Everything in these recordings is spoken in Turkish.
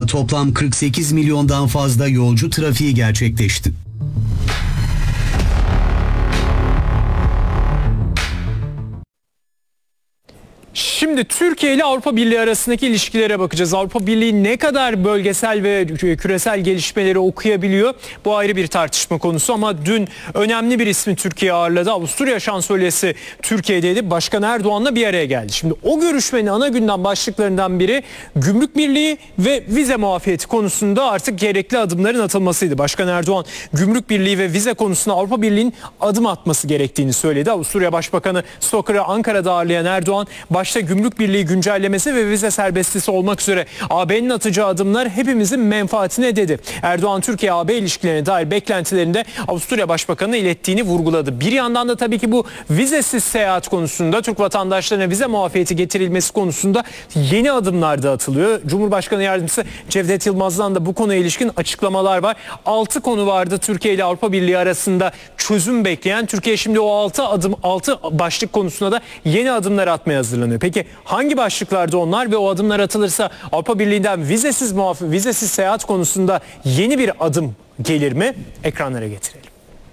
toplam 48 milyondan fazla yolcu trafiği gerçekleşti. Şimdi Türkiye ile Avrupa Birliği arasındaki ilişkilere bakacağız. Avrupa Birliği ne kadar bölgesel ve küresel gelişmeleri okuyabiliyor? Bu ayrı bir tartışma konusu ama dün önemli bir ismi Türkiye ağırladı. Avusturya Şansölyesi Türkiye'deydi. Başkan Erdoğan'la bir araya geldi. Şimdi o görüşmenin ana gündem başlıklarından biri gümrük birliği ve vize muafiyeti konusunda artık gerekli adımların atılmasıydı. Başkan Erdoğan gümrük birliği ve vize konusunda Avrupa Birliği'nin adım atması gerektiğini söyledi. Avusturya Başbakanı Stocker'ı Ankara'da ağırlayan Erdoğan başta gümrük birliği güncellemesi ve vize serbestisi olmak üzere AB'nin atacağı adımlar hepimizin menfaatine dedi. Erdoğan Türkiye-AB ilişkilerine dair beklentilerinde Avusturya Başbakanı'na ilettiğini vurguladı. Bir yandan da tabii ki bu vizesiz seyahat konusunda Türk vatandaşlarına vize muafiyeti getirilmesi konusunda yeni adımlar da atılıyor. Cumhurbaşkanı Yardımcısı Cevdet Yılmaz'dan da bu konuya ilişkin açıklamalar var. 6 konu vardı Türkiye ile Avrupa Birliği arasında çözüm bekleyen. Türkiye şimdi o 6 başlık konusunda da yeni adımlar atmaya hazırlanıyor. Peki hangi başlıklarda onlar ve o adımlar atılırsa Avrupa Birliği'nden vizesiz seyahat konusunda yeni bir adım gelir mi? Ekranlara getirelim.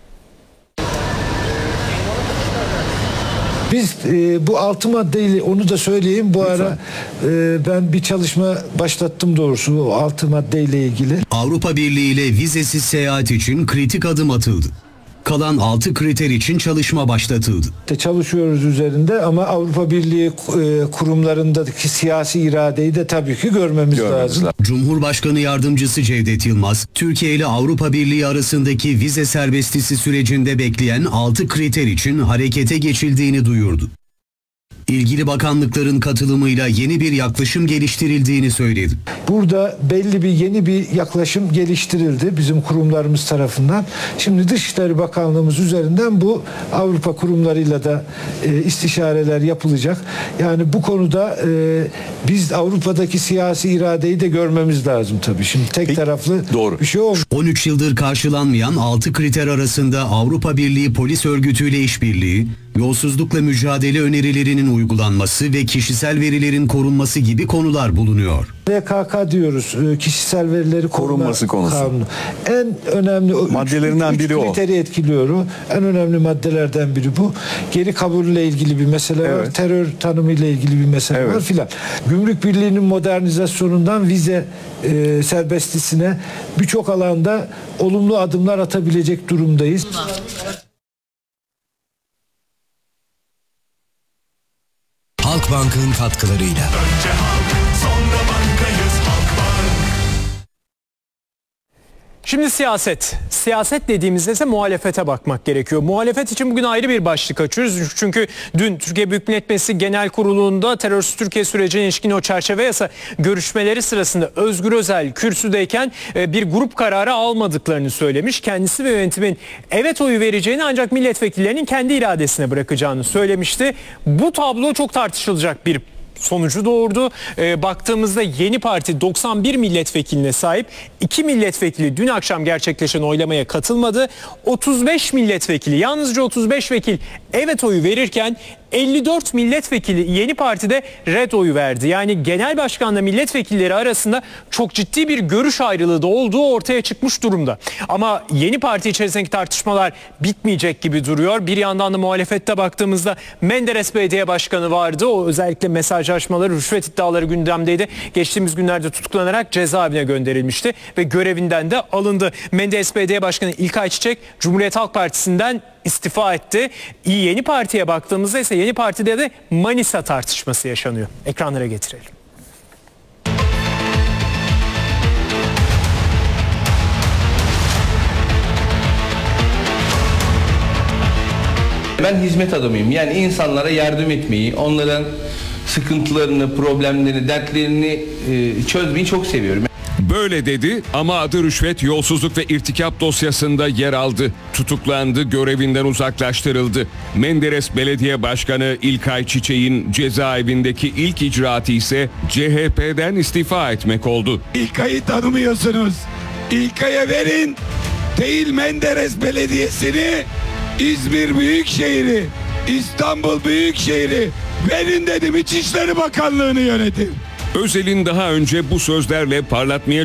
Biz bu 6 maddeyle onu da söyleyeyim. Bu ara ben bir çalışma başlattım doğrusu o 6 maddeyle ilgili. Avrupa Birliği ile vizesiz seyahat için kritik adım atıldı. Kalan 6 kriter için çalışma başlatıldı. Çalışıyoruz üzerinde ama Avrupa Birliği kurumlarındaki siyasi iradeyi de tabii ki görmemiz lazım. Cumhurbaşkanı Yardımcısı Cevdet Yılmaz, Türkiye ile Avrupa Birliği arasındaki vize serbestisi sürecinde bekleyen 6 kriter için harekete geçildiğini duyurdu. İlgili bakanlıkların katılımıyla yeni bir yaklaşım geliştirildiğini söyledi. Burada yeni bir yaklaşım geliştirildi bizim kurumlarımız tarafından. Şimdi Dışişleri Bakanlığımız üzerinden bu Avrupa kurumlarıyla da istişareler yapılacak. Yani bu konuda biz Avrupa'daki siyasi iradeyi de görmemiz lazım tabii. Şimdi tek taraflı bir şey olmuyor. 13 yıldır karşılanmayan 6 kriter arasında Avrupa Birliği Polis Örgütü ile işbirliği, yolsuzlukla mücadele önerilerinin uygulanması ve kişisel verilerin korunması gibi konular bulunuyor. VKK diyoruz, kişisel verileri korunması konusu. Kanunu. En önemli maddelerinden biri o. Kriteri etkiliyor. En önemli maddelerden biri bu. Geri kabulle ilgili bir mesele var. Terör tanımı ile ilgili bir mesele var filan. Gümrük Birliği'nin modernizasyonundan vize serbestisine birçok alanda olumlu adımlar atabilecek durumdayız. Halkbank'ın katkılarıyla. Önce halk, sonra bankayız Halkbank. Şimdi siyaset dediğimizde ise muhalefete bakmak gerekiyor. Muhalefet için bugün ayrı bir başlık açıyoruz. Çünkü dün Türkiye Büyük Millet Meclisi Genel Kurulu'nda terörsüz Türkiye sürecine ilişkin o çerçeve yasa görüşmeleri sırasında Özgür Özel kürsüdeyken bir grup kararı almadıklarını söylemiş. Kendisi ve yönetimin evet oyu vereceğini ancak milletvekillerinin kendi iradesine bırakacağını söylemişti. Bu tablo çok tartışılacak bir sonucu doğurdu. Baktığımızda Yeni Parti 91 milletvekiline sahip, 2 milletvekili dün akşam gerçekleşen oylamaya katılmadı. 35 milletvekili, yalnızca 35 vekil evet oyu verirken 54 milletvekili Yeni Parti'de red oyu verdi. Yani genel başkanla milletvekilleri arasında çok ciddi bir görüş ayrılığı da olduğu ortaya çıkmış durumda. Ama Yeni Parti içerisindeki tartışmalar bitmeyecek gibi duruyor. Bir yandan da muhalefette baktığımızda Menderes Belediye Başkanı vardı. O özellikle mesajlaşmaları, rüşvet iddiaları gündemdeydi. Geçtiğimiz günlerde tutuklanarak cezaevine gönderilmişti ve görevinden de alındı. Menderes Belediye Başkanı İlkay Çiçek Cumhuriyet Halk Partisi'nden istifa etti. Yeni Parti'ye baktığımızda ise Yeni Parti'de de Manisa tartışması yaşanıyor. Ekranlara getirelim. Ben hizmet adamıyım. Yani insanlara yardım etmeyi, onların sıkıntılarını, problemlerini, dertlerini çözmeyi çok seviyorum. Böyle dedi ama adı rüşvet, yolsuzluk ve irtikap dosyasında yer aldı. Tutuklandı, görevinden uzaklaştırıldı. Menderes Belediye Başkanı İlkay Çiçek'in cezaevindeki ilk icraatı ise CHP'den istifa etmek oldu. İlkay'ı tanımıyorsunuz. İlkay'a verin, değil Menderes Belediyesi'ni, İzmir Büyükşehir'i, İstanbul Büyükşehir'i verin dedim, İçişleri Bakanlığı'nı yönetin. Özel'in daha önce bu sözlerle parlatmaya